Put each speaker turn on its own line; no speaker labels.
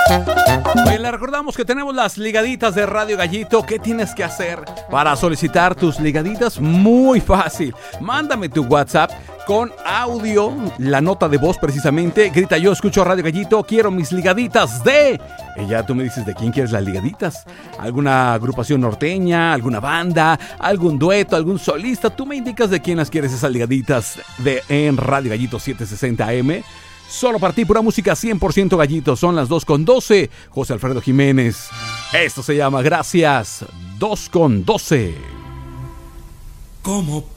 Oye, le recordamos que tenemos las ligaditas de Radio Gallito. ¿Qué tienes que hacer para solicitar tus ligaditas? Muy fácil. Mándame tu WhatsApp con audio, la nota de voz precisamente. Grita: yo escucho Radio Gallito, quiero mis ligaditas de... Y ya tú me dices de quién quieres las ligaditas. ¿Alguna agrupación norteña? ¿Alguna banda? ¿Algún dueto? ¿Algún solista? Tú me indicas de quién las quieres, esas ligaditas de en Radio Gallito 760 AM. Solo para ti, pura música 100% Gallito. Son las 2:12. José Alfredo Jiménez. Esto se llama Gracias 2:12.
¿Cómo